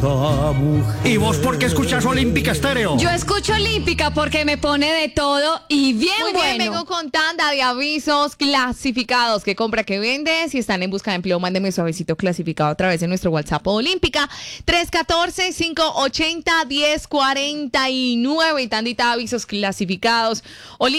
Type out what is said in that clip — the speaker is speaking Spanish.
¿Y vos por qué escuchas Olímpica Estéreo? Yo escucho Olímpica porque me pone de todo y bien Muy bueno. bien, vengo con tanda de avisos clasificados. ¿Qué compra, qué vende? Si están en busca de empleo, mándenme su avisito clasificado a través de nuestro WhatsApp Olímpica 314-580-1049. Y tandita de avisos clasificados.